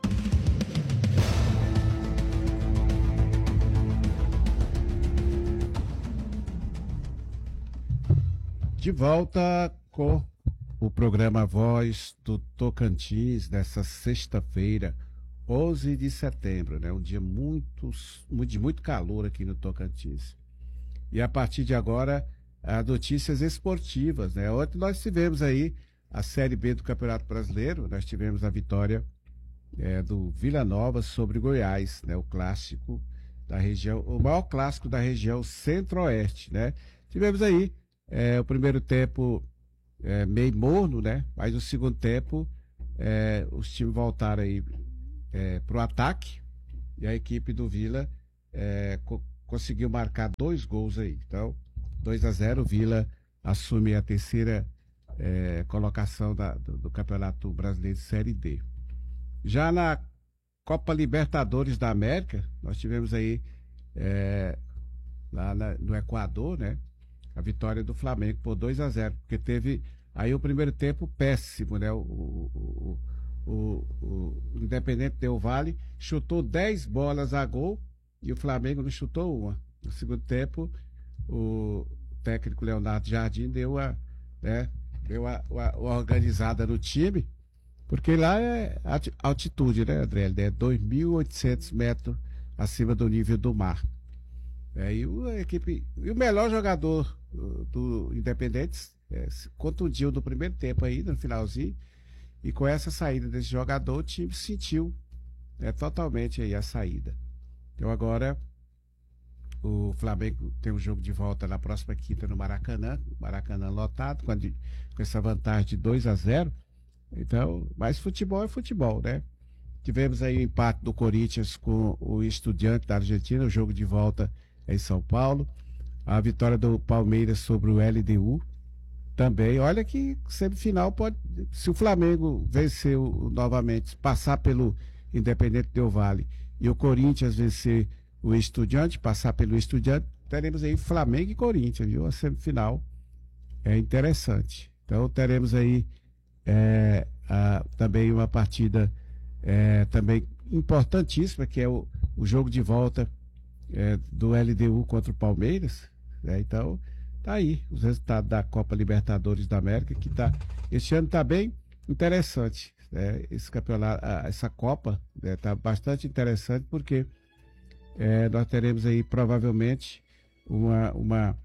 De volta com o programa Voz do Tocantins, nessa sexta-feira, onze de setembro, né? Um dia muito, de muito calor aqui no Tocantins. E a partir de agora, as notícias esportivas, né? Ontem nós tivemos aí a Série B do Campeonato Brasileiro, nós tivemos a vitória é, do Vila Nova sobre Goiás, né? O clássico da região, o maior clássico da região centro-oeste, né? Tivemos aí é, o primeiro tempo é, meio morno, né? Mas no segundo tempo é, os times voltaram aí É, para o ataque, e a equipe do Vila é, co conseguiu marcar dois gols aí. Então, dois a zero, o Vila assume a terceira é, colocação da, do, do Campeonato Brasileiro de Série D. Já na Copa Libertadores da América, nós tivemos aí é, lá na, no Equador, né, a vitória do Flamengo por dois a zero, porque teve aí o primeiro tempo péssimo, né? O, o, o, o, o Independente Del Valle chutou dez bolas a gol e o Flamengo não chutou uma. No segundo tempo, o técnico Leonardo Jardim deu a, né, deu a, a, a organizada no time, porque lá é altitude, né, André? É dois mil e oitocentos metros acima do nível do mar. É, e, o, a equipe, e o melhor jogador do, do Independente é, se contundiu no primeiro tempo aí, no finalzinho, e com essa saída desse jogador, o time sentiu é, totalmente aí a saída. Então agora o Flamengo tem um jogo de volta na próxima quinta no Maracanã, Maracanã lotado, com, de, com essa vantagem de dois a zero. Então, mas futebol é futebol, né? Tivemos aí o empate do Corinthians com o Estudiante da Argentina, o jogo de volta em São Paulo. A vitória do Palmeiras sobre o L D U também. Olha que semifinal pode, se o Flamengo vencer o, novamente, passar pelo Independente Del Valle e o Corinthians vencer o Estudiante, passar pelo Estudiante, teremos aí Flamengo e Corinthians, viu? A semifinal é interessante. Então teremos aí é, a, também uma partida é, também importantíssima, que é o, o jogo de volta é, do L D U contra o Palmeiras, né? Então tá aí os resultados da Copa Libertadores da América, que tá, este ano tá bem interessante, né? Esse campeonato, essa Copa, né, tá bastante interessante, porque é, nós teremos aí provavelmente uma uma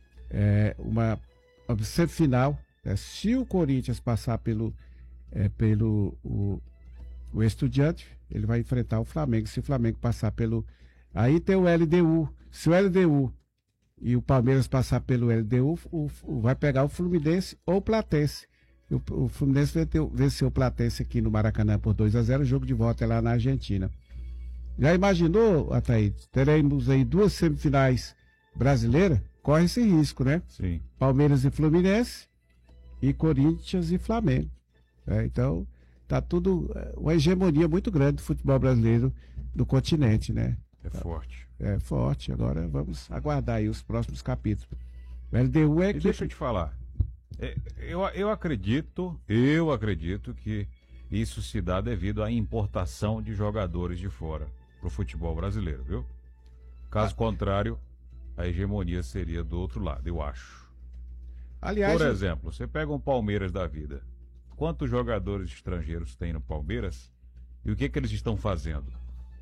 é, uma, uma semifinal, né? Se o Corinthians passar pelo é, pelo o, o Estudiante, ele vai enfrentar o Flamengo. Se o Flamengo passar pelo, aí tem o L D U. Se o L D U e o Palmeiras passar pelo L D U, o, o, vai pegar o Fluminense ou o Platense. O, o Fluminense venceu, venceu o Platense aqui no Maracanã por dois a zero, o jogo de volta é lá na Argentina. Já imaginou, Ataíde? Teremos aí duas semifinais brasileiras? Corre esse risco, né? Sim. Palmeiras e Fluminense e Corinthians e Flamengo. É, então, tá tudo, uma hegemonia muito grande do futebol brasileiro do continente, né? É forte. É forte. Agora vamos aguardar aí os próximos capítulos. O L D U é e que... deixa eu te falar. É, eu, eu acredito, eu acredito que isso se dá devido à importação de jogadores de fora pro futebol brasileiro, viu? Caso ah. contrário, a hegemonia seria do outro lado, eu acho. Aliás, por exemplo, você pega um Palmeiras da vida. Quantos jogadores estrangeiros tem no Palmeiras? E o que que eles estão fazendo?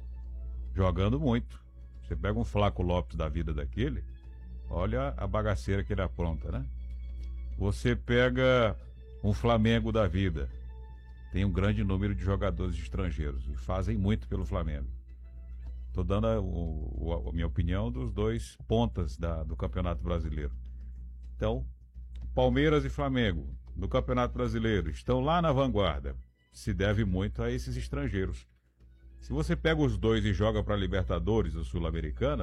Jogando muito. Você pega um Flaco Lopes da vida daquele, olha a bagaceira que ele apronta, né? Você pega um Flamengo da vida, tem um grande número de jogadores estrangeiros e fazem muito pelo Flamengo. Estou dando a, a, a minha opinião dos dois pontas da, do Campeonato Brasileiro. Então, Palmeiras e Flamengo no Campeonato Brasileiro estão lá na vanguarda. Se deve muito a esses estrangeiros. Se você pega os dois e joga para a Libertadores ou Sul-Americana,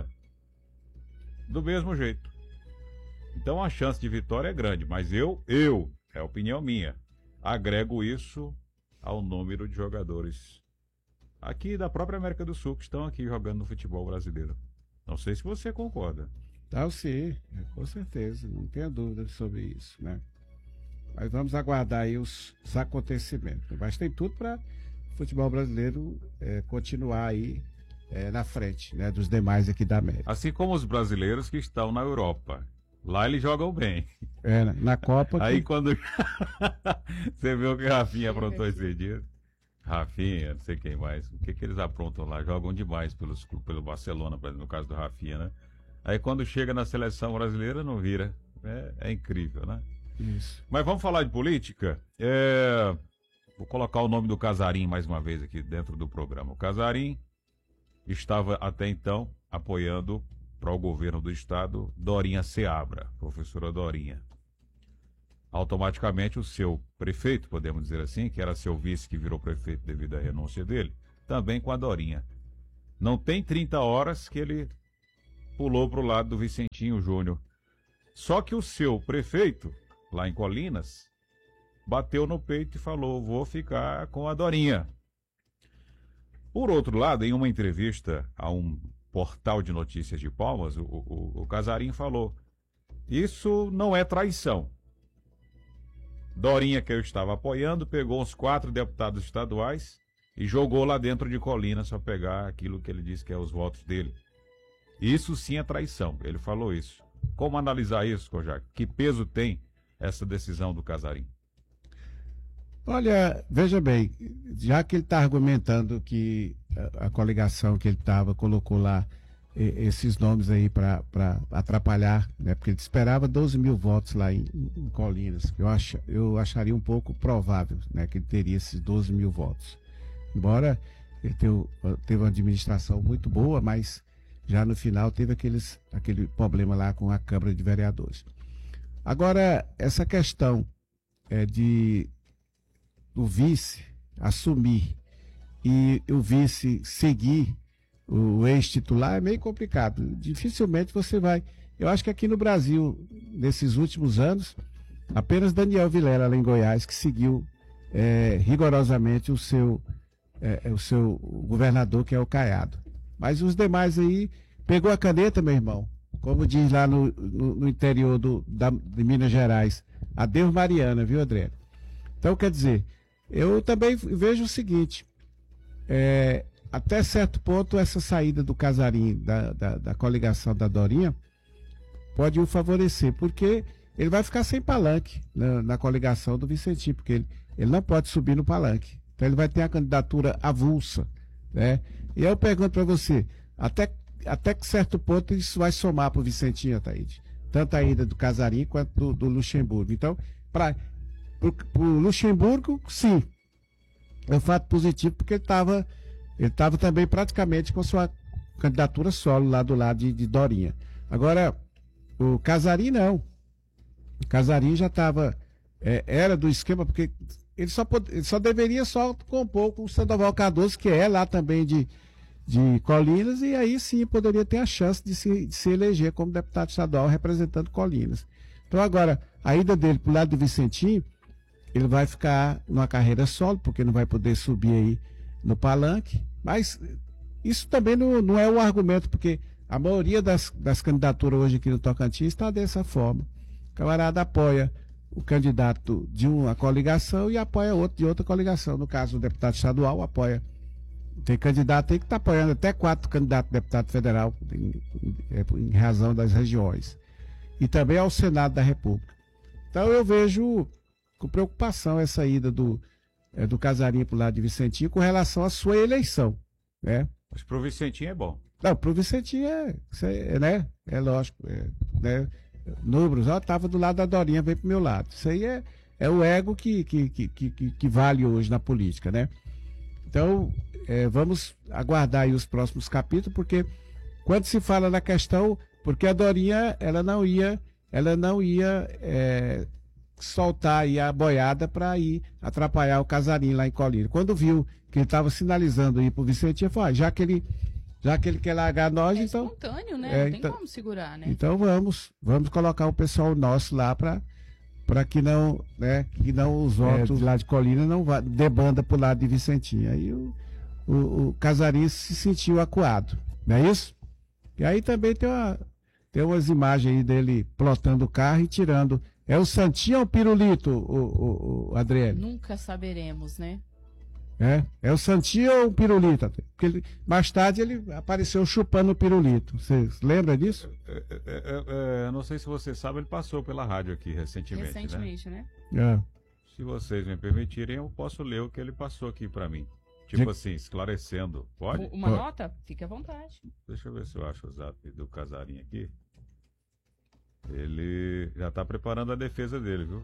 do mesmo jeito. Então a chance de vitória é grande, mas eu, eu, é a opinião minha, agrego isso ao número de jogadores aqui da própria América do Sul que estão aqui jogando no futebol brasileiro. Não sei se você concorda. Tá, sim, com certeza, não tenha dúvida sobre isso, né? Mas vamos aguardar aí os, os acontecimentos. Mas tem tudo para o futebol brasileiro é, continuar aí é, na frente, né, dos demais aqui da América. Assim como os brasileiros que estão na Europa. Lá eles jogam bem. É, na Copa... Aí que... quando... Você viu o que o Rafinha aprontou esse dia? Rafinha, não sei quem mais. O que que eles aprontam lá? Jogam demais pelos, pelo Barcelona, no caso do Rafinha, né? Aí quando chega na seleção brasileira, não vira. É, é incrível, né? Isso. Mas vamos falar de política? É... Vou colocar o nome do Casarim mais uma vez aqui dentro do programa. O Casarim estava até então apoiando para o governo do estado Dorinha Seabra, professora Dorinha. Automaticamente o seu prefeito, podemos dizer assim, que era seu vice que virou prefeito devido à renúncia dele, também com a Dorinha. Não tem trinta horas que ele pulou pro lado do Vicentinho Júnior. Só que o seu prefeito, lá em Colinas, bateu no peito e falou, vou ficar com a Dorinha. Por outro lado, em uma entrevista a um portal de notícias de Palmas, o, o, o Casarim falou, isso não é traição. Dorinha, que eu estava apoiando, pegou uns quatro deputados estaduais e jogou lá dentro de Colinas para pegar aquilo que ele disse que é os votos dele. Isso sim é traição, ele falou isso. Como analisar isso, Kojak? Que peso tem essa decisão do Casarim? Olha, veja bem, já que ele está argumentando que a, a coligação que ele estava colocou lá e, esses nomes aí para atrapalhar, né? Porque ele esperava doze mil votos lá em, em Colinas. Eu, ach, eu acharia um pouco provável, né, que ele teria esses doze mil votos. Embora ele teve, teve uma administração muito boa, mas já no final teve aqueles, aquele problema lá com a Câmara de Vereadores. Agora, essa questão é de o vice assumir e o vice seguir o ex-titular é meio complicado. Dificilmente você vai... Eu acho que aqui no Brasil, nesses últimos anos, apenas Daniel Vilela, lá em Goiás, que seguiu é, rigorosamente o seu, é, o seu governador, que é o Caiado. Mas os demais aí, pegou a caneta, meu irmão, como diz lá no, no, no interior do, da, de Minas Gerais, adeus Mariana, viu, André? Então, quer dizer, eu também vejo o seguinte, é, até certo ponto essa saída do Casarim, da, da, da coligação da Dorinha, pode o favorecer, porque ele vai ficar sem palanque na, na coligação do Vicentinho, porque ele, ele não pode subir no palanque. Então ele vai ter a candidatura avulsa, né? E eu pergunto para você, até, até que certo ponto isso vai somar para o Vicentinho, Ataíde? Tanto a ida do Casarim quanto do, do Luxemburgo. Então, para o Luxemburgo, sim, é um fato positivo, porque ele estava ele tava também praticamente com sua candidatura solo lá do lado de, de Dorinha. Agora, o Casarim não. O Casarim já estava, é, era do esquema, porque ele só, pod, ele só deveria só compor com o Sandoval Cardoso, que é lá também de, de Colinas, e aí sim poderia ter a chance de se, de se eleger como deputado estadual representando Colinas. Então agora, a ida dele para o lado do Vicentinho, ele vai ficar numa carreira solo, porque não vai poder subir aí no palanque, mas isso também não, não é o argumento, porque a maioria das, das candidaturas hoje aqui no Tocantins está dessa forma. O camarada apoia o candidato de uma coligação e apoia outro de outra coligação. No caso, o deputado estadual apoia. Tem candidato aí que está apoiando até quatro candidatos a deputado federal, em, em, em razão das regiões. E também ao Senado da República. Então eu vejo com preocupação essa ida do, é, do Casarim para o lado de Vicentinho com relação à sua eleição, né? Mas pro Vicentinho é bom. Não, pro Vicentinho é, é, né? É lógico, é, né? Números, ó, tava do lado da Dorinha, veio pro meu lado. Isso aí é, é o ego que, que, que, que, que vale hoje na política, né? Então, é, vamos aguardar aí os próximos capítulos, porque quando se fala na questão, porque a Dorinha, ela não ia, ela não ia é, soltar aí a boiada para ir atrapalhar o Casarim lá em Colina. Quando viu que ele estava sinalizando aí pro Vicentinho, falou, ah, já que ele já que ele quer largar nós, é então... É espontâneo, né? É, não tem então, como segurar, né? Então vamos, vamos colocar o pessoal nosso lá para para que não, né, que não os votos é, lá de Colina não vá, debanda pro lado de Vicentinho. Aí o, o, o Casarim se sentiu acuado, não é isso? E aí também tem, uma, tem umas imagens aí dele plotando o carro e tirando. É o Santinho ou o Pirulito, o, o, o Adriele? Nunca saberemos, né? É, é o Santinho ou o Pirulito? Porque ele, mais tarde ele apareceu chupando o Pirulito. Você lembra disso? É, é, é, é, não sei se você sabe, ele passou pela rádio aqui recentemente. Recentemente, né? né? É. Se vocês me permitirem, eu posso ler o que ele passou aqui para mim. Tipo de... assim, esclarecendo. Pode? Uma Pode. Nota? Fique à vontade. Deixa eu ver se eu acho o zap do Casarim aqui. Ele já tá preparando a defesa dele, viu?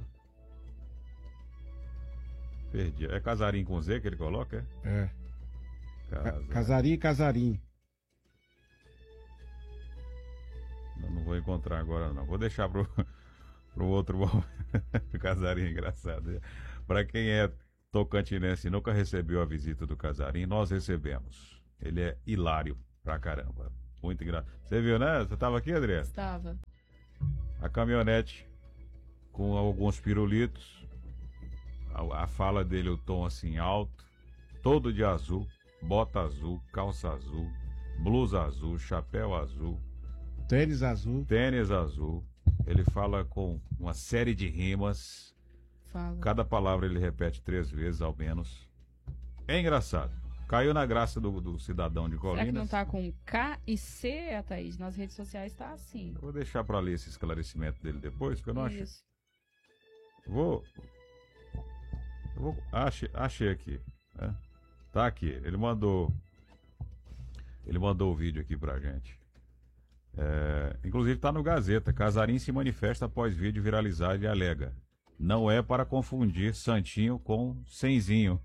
Perdi. É Casarim com Z que ele coloca, é? É. Casarim. Casarim e Casarim. Não, não vou encontrar agora, não. Vou deixar pro, pro outro bom. Casarim, engraçado. Para quem é tocantinense e nunca recebeu a visita do Casarim, nós recebemos. Ele é hilário pra caramba. Muito engraçado. Você viu, né? Você tava aqui, Adriana? Estava. A caminhonete com alguns pirulitos. A, a fala dele, o tom assim alto. Todo de azul. Bota azul, calça azul, blusa azul, chapéu azul. Tênis azul. Tênis azul. Ele fala com uma série de rimas. Fala. Cada palavra ele repete três vezes, ao menos. É engraçado. Caiu na graça do, do cidadão de Colinas. Será que não tá com K e C, Thaís? Nas redes sociais tá assim. Eu vou deixar para ler esse esclarecimento dele depois, porque eu não achei. Isso. Vou... Eu vou... Achei, achei aqui. Né? Tá aqui. Ele mandou... Ele mandou o vídeo aqui pra gente. É... Inclusive tá no Gazeta. Casarim se manifesta após vídeo viralizar e alega: não é para confundir Santinho com Senzinho.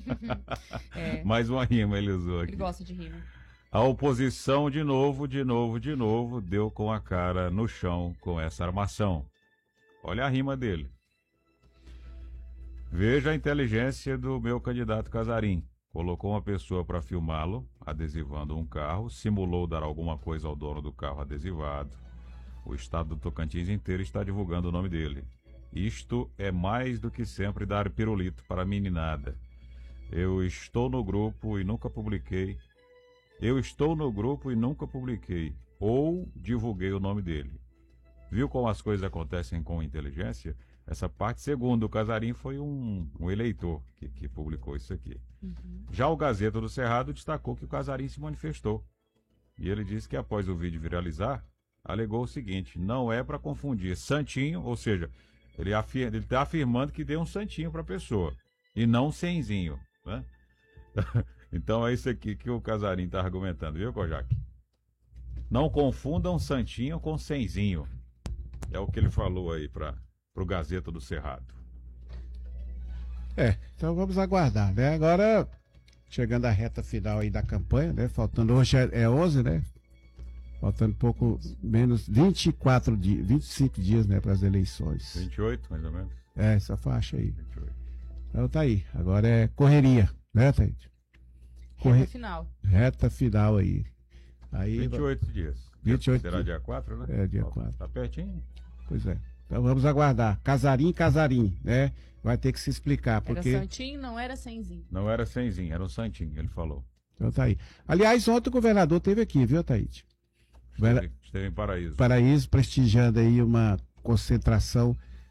É. Mais uma rima ele usou aqui. Ele gosta de rima. A oposição de novo, de novo, de novo deu com a cara no chão com essa armação. Olha a rima dele. Veja a inteligência do meu candidato Casarim. Colocou uma pessoa para filmá-lo, adesivando um carro, simulou dar alguma coisa ao dono do carro adesivado. O estado do Tocantins inteiro está divulgando o nome dele. Isto é mais do que sempre dar pirulito para a meninada. Eu estou no grupo e nunca publiquei. Eu estou no grupo e nunca publiquei. Ou divulguei o nome dele. Viu como as coisas acontecem com inteligência? Essa parte, segundo o Casarim, foi um, um eleitor que, que publicou isso aqui. Uhum. Já o Gazeta do Cerrado destacou que o Casarim se manifestou. E ele disse que após o vídeo viralizar, alegou o seguinte: não é para confundir Santinho, ou seja, ele está afirmando que deu um Santinho para a pessoa, e não um Senzinho. Né? Então é isso aqui que o Casarim está argumentando, viu, Kojak? Não confundam Santinho com Senzinho. É o que ele falou aí para o Gazeta do Cerrado. É, então vamos aguardar, né? Agora, chegando à reta final aí da campanha, né? Faltando, hoje é, é onze, né? Faltando pouco menos, vinte e quatro dias, vinte e cinco dias, né, para as eleições. vinte e oito, mais ou menos. É, essa faixa aí. vinte e oito. Então tá aí. Agora é correria, né, Thaís? Corre... Reta final. Reta final aí. aí vinte e oito dias. vinte e oito Será dias. dia quatro, né? É, dia Ó, quatro. Tá pertinho. Pois é. Então vamos aguardar. Casarim, Casarim, né? Vai ter que se explicar, porque... Era Santinho, não era Senzinho. Não era Senzinho, era um Santinho, ele falou. Então tá aí. Aliás, ontem o governador esteve aqui, viu, Thaís? Esteve, esteve em Paraíso. Paraíso, prestigiando aí uma concentração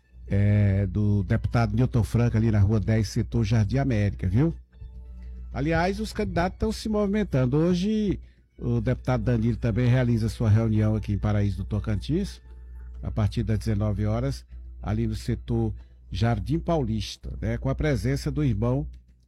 é, do deputado Newton Franco ali na Rua dez, setor Jardim América, viu? Aliás, os candidatos estão se movimentando. Hoje, o deputado Danilo também realiza sua reunião aqui em Paraíso do Tocantins, a partir das dezenove horas, ali no setor Jardim Paulista, né? Com a presença do irmão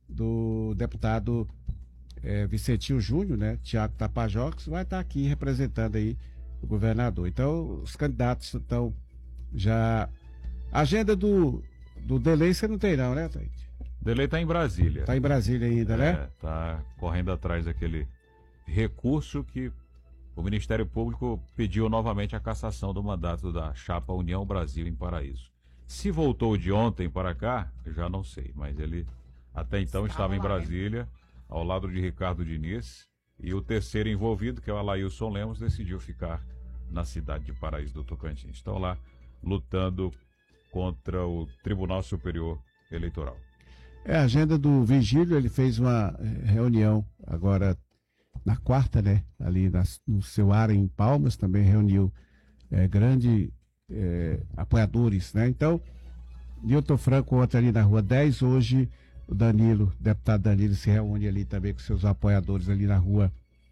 do deputado é, Vicentinho Júnior, né? Tiago Tapajós, vai estar aqui representando aí o governador. Então, os candidatos estão já... A agenda do, do Delei você não tem não, né, Thaís? Delei está em Brasília. Está em Brasília ainda, é, né? Está correndo atrás daquele recurso que o Ministério Público pediu novamente a cassação do mandato da chapa União Brasil em Paraíso. Se voltou de ontem para cá, eu já não sei, mas ele até então estava, estava em Brasília, ao lado de Ricardo Diniz, e o terceiro envolvido, que é o Alailson Lemos, decidiu ficar na cidade de Paraíso do Tocantins. Estão lá lutando contra o Tribunal Superior Eleitoral. É, a agenda do Vigílio, ele fez uma reunião agora na quarta, né? Ali na, no seu área em Palmas, também reuniu é, grande é, apoiadores, né? Então, Newton Franco ontem ali na Rua dez, hoje o Danilo, o deputado Danilo, se reúne ali também com seus apoiadores ali na Rua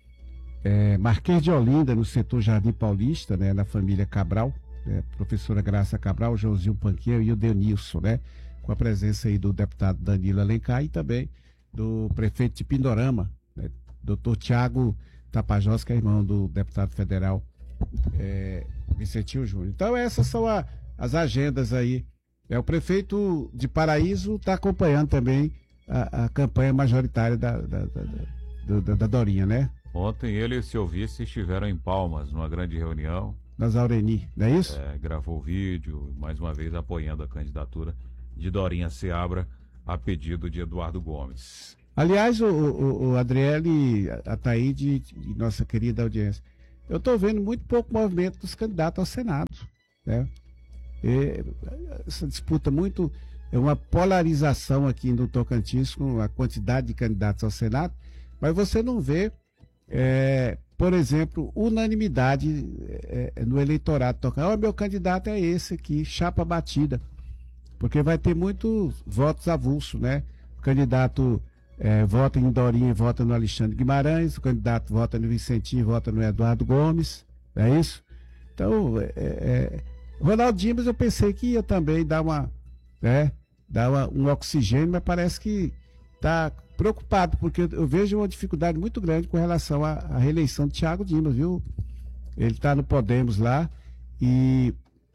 é, Marquês de Olinda, no setor Jardim Paulista, né? Na família Cabral, né? Professora Graça Cabral, Joãozinho Panqueiro e o Denilson, né? Com a presença aí do deputado Danilo Alencar e também do prefeito de Pindorama, né? doutor Tiago Tapajós, que é irmão do deputado federal é, Vicentinho Júnior. Então essas são a, as agendas aí. É, o prefeito de Paraíso está acompanhando também a, a campanha majoritária da, da, da, da, da, da Dorinha, né? Ontem ele e seu vice estiveram em Palmas, numa grande reunião. Nas Aureni, não é isso? É, gravou vídeo, mais uma vez apoiando a candidatura de Dorinha Seabra, a pedido de Eduardo Gomes. Aliás, o, o, o Adriele, a Taíde e nossa querida audiência, eu estou vendo muito pouco movimento dos candidatos ao Senado, né? E essa disputa muito, é uma polarização aqui no Tocantins com a quantidade de candidatos ao Senado, mas você não vê, é, por exemplo, unanimidade é, no eleitorado tocando. Oh, meu candidato é esse aqui, chapa batida, porque vai ter muitos votos avulsos, né? O candidato é, vota em Dorinha e vota no Alexandre Guimarães, o candidato vota no Vicentinho e vota no Eduardo Gomes, não é isso? Então, é, é, Ronaldo Dimas eu pensei que ia também dar uma, né, dar uma, um oxigênio, mas parece que está preocupado, porque eu, eu vejo uma dificuldade muito grande com relação à, à reeleição de Thiago Dimas, viu? Ele está no Podemos lá e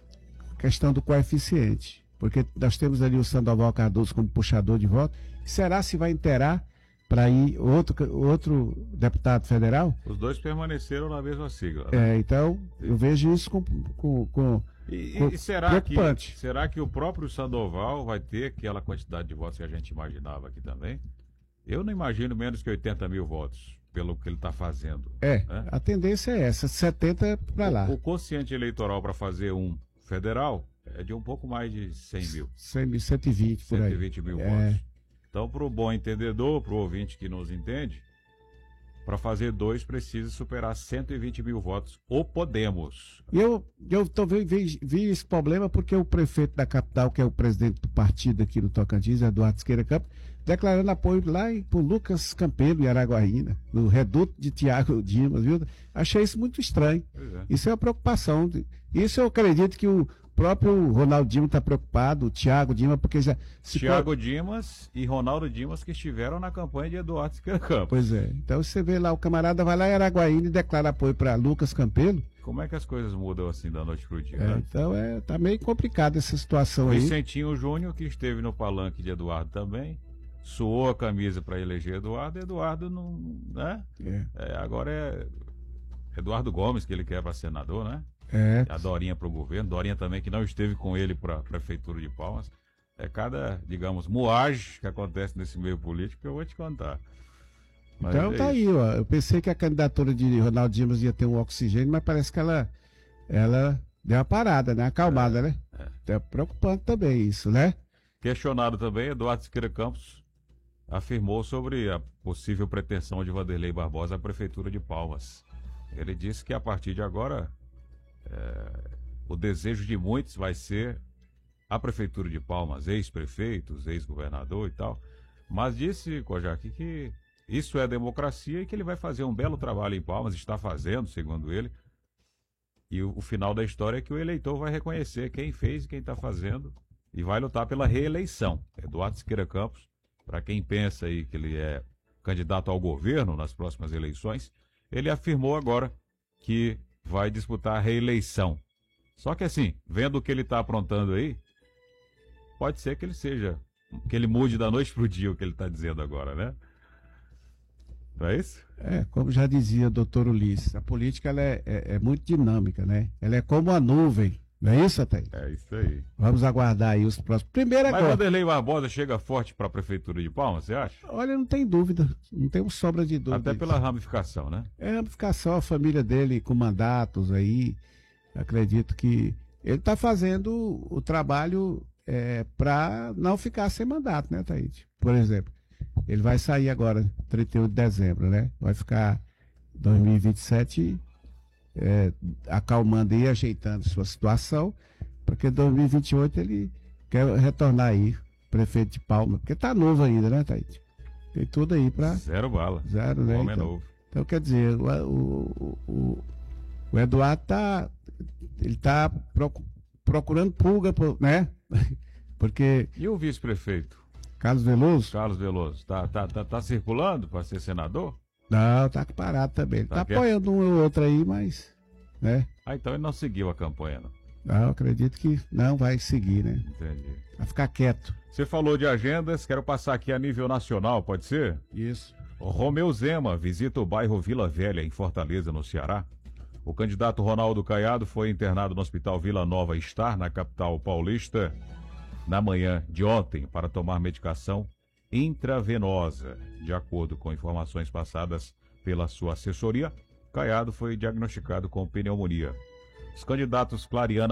questão do coeficiente, porque nós temos ali o Sandoval Cardoso como puxador de voto. Será se vai inteirar para ir outro, outro deputado federal? Os dois permaneceram na mesma sigla. Né? É, então eu vejo isso com, com, com E, com- e será, que, preocupante. será que o próprio Sandoval vai ter aquela quantidade de votos que a gente imaginava aqui também? Eu não imagino menos que oitenta mil votos, pelo que ele está fazendo. É, né? a tendência é essa, setenta para lá. O, o quociente eleitoral para fazer um federal é de um pouco mais de cem mil, cem, cento e vinte por cento aí. e vinte mil É. votos. Então, para o bom entendedor, para o ouvinte que nos entende, para fazer dois precisa superar cento e vinte mil votos. Ou Podemos. E eu, eu também vi, vi esse problema porque o prefeito da capital, que é o presidente do partido aqui no Tocantins, Eduardo Siqueira Campos, declarando apoio lá para o Lucas Campelo, em Araguaína, no reduto de Thiago Dimas, viu? Achei isso muito estranho. Pois é. Isso é uma preocupação. Isso eu acredito que o próprio Ronaldo Dimas está preocupado, o Thiago Dimas, porque já... se Tiago Dimas e Ronaldo Dimas que estiveram na campanha de Eduardo Siqueira Campos. Pois é. Então você vê lá, o camarada vai lá em Araguaína e declara apoio para Lucas Campelo. Como é que as coisas mudam assim da noite pro dia, É, né? então é, tá meio complicado essa situação aí. Vicentinho Júnior, que esteve no palanque de Eduardo também, suou a camisa para eleger Eduardo, Eduardo não, né? É, É, agora é Eduardo Gomes que ele quer para senador, né? é. A Dorinha para o governo, Dorinha também que não esteve com ele para a prefeitura de Palmas. É cada, digamos, moagem que acontece nesse meio político que eu vou te contar. Mas Então é tá isso. aí, ó. Eu pensei que a candidatura de Ronaldo Dimas ia ter um oxigênio, mas parece que ela, ela deu uma parada, né? Acalmada, né? É preocupante também isso, né? Questionado também, Eduardo Siqueira Campos afirmou sobre a possível pretensão de Vanderlei Barbosa à prefeitura de Palmas. Ele disse que a partir de agora é, o desejo de muitos vai ser a prefeitura de Palmas, ex-prefeitos, ex-governador e tal. Mas disse, Kojak, que isso é democracia e que ele vai fazer um belo trabalho em Palmas, está fazendo, segundo ele. E o, o final da história é que o eleitor vai reconhecer quem fez e quem está fazendo e vai lutar pela reeleição. Eduardo Siqueira Campos, para quem pensa aí que ele é candidato ao governo nas próximas eleições, ele afirmou agora que vai disputar a reeleição. Só que assim, vendo o que ele está aprontando aí, pode ser que ele seja, que ele mude da noite pro dia o que ele está dizendo agora, né? Não é isso? É, como já dizia o doutor Ulisses, a política ela é, é- é muito dinâmica, né? Ela é como a nuvem, não é isso, Atay? É isso aí. Vamos aguardar aí os próximos. Primeiro Mas agora. Vanderlei Barbosa chega forte para a prefeitura de Palmas, você acha? Olha, não tem dúvida, não tem sombra de dúvida. Até pela ramificação, né? É a ramificação, a família dele com mandatos aí, acredito que ele está fazendo o trabalho é, para não ficar sem mandato, né, Taíde? Por exemplo, ele vai sair agora, trinta e um de dezembro, né? Vai ficar dois mil e vinte e sete é, acalmando e ajeitando sua situação, porque em dois mil e vinte e oito ele quer retornar aí, prefeito de Palmas, porque tá novo ainda, né, Taíde? Tem tudo aí para Zero bala. zero, O né? homem é Então, novo. então, quer dizer, o, o, o, o Eduardo tá, ele tá procu- procurando pulga, pro- né? Porque E o vice-prefeito, Carlos Veloso, Carlos Veloso, tá, tá, tá, tá circulando para ser senador? não, tá parado também. Ele Tá tá quieto? apoiando um ou outro aí, mas, né? Ah, então ele não seguiu a campanha, não. Não, acredito que não vai seguir, né? Entendi. Vai ficar quieto. Você falou de agendas, quero passar aqui a nível nacional, pode ser? Isso. Romeu Zema visita o bairro Vila Velha, em Fortaleza, no Ceará. O candidato Ronaldo Caiado foi internado no Hospital Vila Nova Star, na capital paulista, na manhã de ontem, para tomar medicação intravenosa. De acordo com informações passadas pela sua assessoria, Caiado foi diagnosticado com pneumonia. Os candidatos Clariana